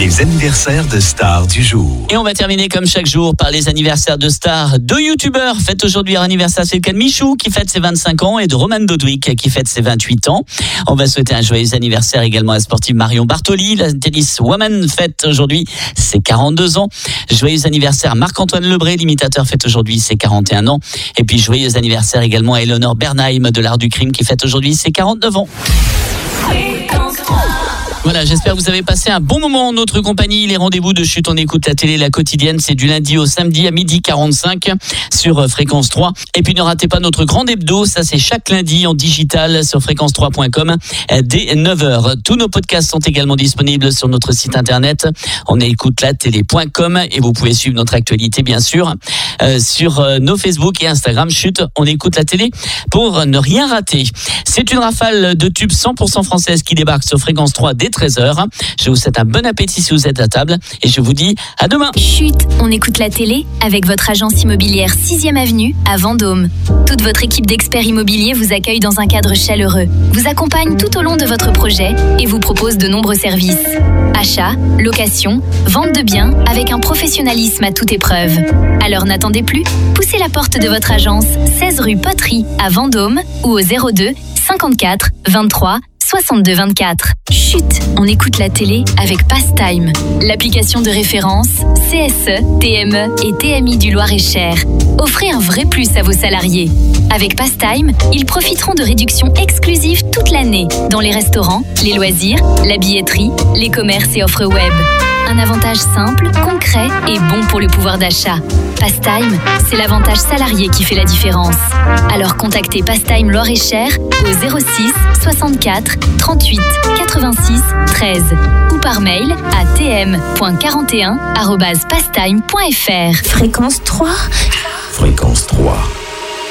Les anniversaires de stars du jour. Et on va terminer comme chaque jour par les anniversaires de stars. 2 youtubeurs fêtent aujourd'hui leur anniversaire. C'est le cas de Michou qui fête ses 25 ans et de Roman Dodwick qui fête ses 28 ans. On va souhaiter un joyeux anniversaire également à la sportive Marion Bartoli. La tenniswoman fête aujourd'hui ses 42 ans. Joyeux anniversaire Marc-Antoine Lebré, l'imitateur, fête aujourd'hui ses 41 ans. Et puis joyeux anniversaire également à Eleonore Bernheim de l'Art du Crime qui fête aujourd'hui ses 49 ans. Voilà, j'espère que vous avez passé un bon moment en notre compagnie. Les rendez-vous de Chut, on écoute la télé, la quotidienne, c'est du lundi au samedi à 12h45 sur Fréquence 3. Et puis ne ratez pas notre grand hebdo, ça c'est chaque lundi en digital sur fréquence3.com dès 9h. Tous nos podcasts sont également disponibles sur notre site internet. On écoute la télé.com et vous pouvez suivre notre actualité bien sûr sur nos Facebook et Instagram. Chut, on écoute la télé pour ne rien rater. C'est une rafale de tubes 100% françaises qui débarque sur Fréquence 3 dès 13h. Je vous souhaite un bon appétit si vous êtes à table et je vous dis à demain. Chut, on écoute la télé avec votre agence immobilière 6e Avenue à Vendôme. Toute votre équipe d'experts immobiliers vous accueille dans un cadre chaleureux, vous accompagne tout au long de votre projet et vous propose de nombreux services. Achat, location, vente de biens avec un professionnalisme à toute épreuve. Alors n'attendez plus, poussez la porte de votre agence 16 rue Poterie à Vendôme ou au 02 54 23 62 24. Chut, on écoute la télé avec Pastime, l'application de référence CSE, TME et TMI du Loir-et-Cher. Offrez un vrai plus à vos salariés. Avec Pastime, ils profiteront de réductions exclusives toute l'année dans les restaurants, les loisirs, la billetterie, les commerces et offres web. Un avantage simple, concret et bon pour le pouvoir d'achat. Pastime, c'est l'avantage salarié qui fait la différence. Alors contactez Pastime Loir-et-Cher au 06 64 38 86 13 ou par mail à tm.41@pastime.fr. Fréquence 3. Fréquence 3.